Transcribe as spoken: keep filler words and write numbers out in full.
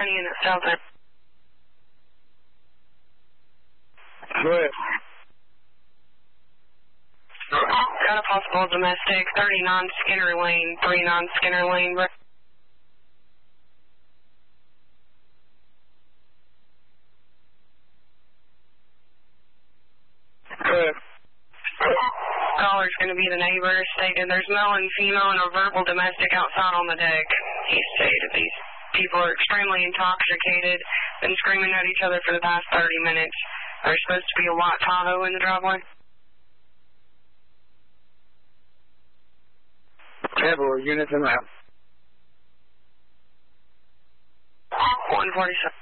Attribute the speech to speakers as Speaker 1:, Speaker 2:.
Speaker 1: County in the south end.
Speaker 2: Go ahead.
Speaker 1: Got a possible domestic, thirty-nine Skinner Lane, thirty-nine Skinner Lane.
Speaker 2: Go ahead.
Speaker 1: Caller's going to be the neighbor, stated there's male and female and a verbal domestic outside on the deck. He stated these people are extremely intoxicated, been screaming at each other for the past thirty minutes. There's supposed to be a white Tahoe in the driveway.
Speaker 2: Cavalry units in the house.
Speaker 1: one forty-seven.